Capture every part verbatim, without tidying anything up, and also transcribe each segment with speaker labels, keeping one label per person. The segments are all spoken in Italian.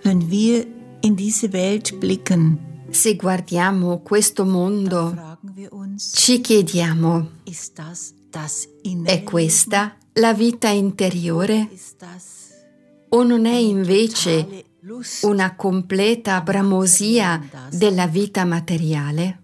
Speaker 1: Wenn wir in diese Welt blicken,
Speaker 2: se guardiamo questo mondo,
Speaker 1: fragen wir uns,
Speaker 2: ci chiediamo:
Speaker 1: ist das das innere
Speaker 2: è questa la vita interiore
Speaker 1: Leben? Ist das
Speaker 2: o non è
Speaker 1: eine
Speaker 2: invece
Speaker 1: totale Lust?
Speaker 2: una completa bramosia della vita materiale?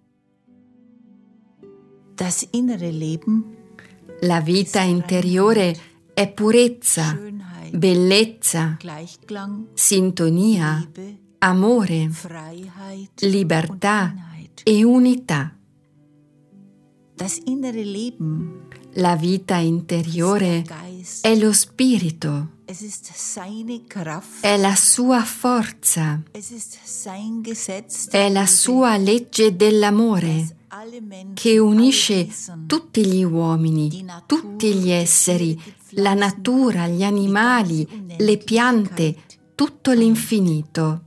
Speaker 1: Das innere Leben,
Speaker 2: La vita interiore è purezza,
Speaker 1: Schönheit,
Speaker 2: bellezza,
Speaker 1: Gleichklang,
Speaker 2: sintonia,
Speaker 1: Liebe,
Speaker 2: amore,
Speaker 1: Freiheit
Speaker 2: libertà
Speaker 1: und Einheit.
Speaker 2: e unità.
Speaker 1: Das innere Leben,
Speaker 2: La vita interiore
Speaker 1: der Geist,
Speaker 2: è lo spirito,
Speaker 1: es ist seine Kraft,
Speaker 2: è la sua forza,
Speaker 1: es ist sein Gesetz,
Speaker 2: è la sua legge dell'amore
Speaker 1: alle Menschen,
Speaker 2: che unisce
Speaker 1: alle Wesen,
Speaker 2: tutti gli uomini, tutti gli esseri, la natura, gli animali, le piante, tutto l'infinito.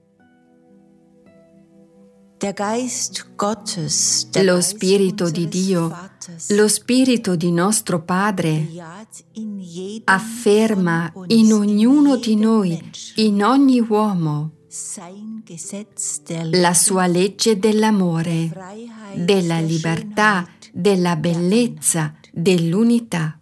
Speaker 1: der Geist Gottes, der
Speaker 2: Lo
Speaker 1: Geist
Speaker 2: spirito di
Speaker 1: unseres
Speaker 2: Dio,
Speaker 1: Vaters,
Speaker 2: lo spirito di nostro Padre,
Speaker 1: bejaht in jedem
Speaker 2: afferma
Speaker 1: von uns,
Speaker 2: in ognuno di
Speaker 1: jedem
Speaker 2: noi,
Speaker 1: Menschen,
Speaker 2: in ogni uomo,
Speaker 1: sein Gesetz der
Speaker 2: la sua legge dell'amore,
Speaker 1: Freiheit,
Speaker 2: della
Speaker 1: der
Speaker 2: libertà,
Speaker 1: Schönheit.
Speaker 2: della bellezza, dell'unità.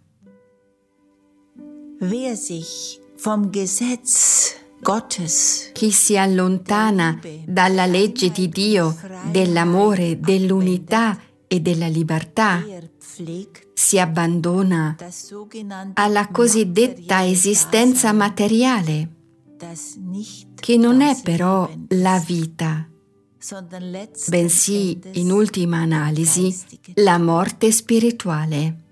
Speaker 1: Wer sich vom Gesetz Gottes,
Speaker 2: Chi si allontana dalla legge di Dio, dell'amore, dell'unità e della libertà,
Speaker 1: er pflegt
Speaker 2: si abbandona
Speaker 1: das sogenannte
Speaker 2: alla cosiddetta
Speaker 1: materielle
Speaker 2: esistenza
Speaker 1: Dasein,
Speaker 2: materiale,
Speaker 1: das nicht
Speaker 2: che non è
Speaker 1: das
Speaker 2: però
Speaker 1: Leben
Speaker 2: la
Speaker 1: ist,
Speaker 2: vita,
Speaker 1: sondern letzten
Speaker 2: bensì,
Speaker 1: Endes
Speaker 2: in ultima analisi,
Speaker 1: geistige
Speaker 2: la morte spirituale.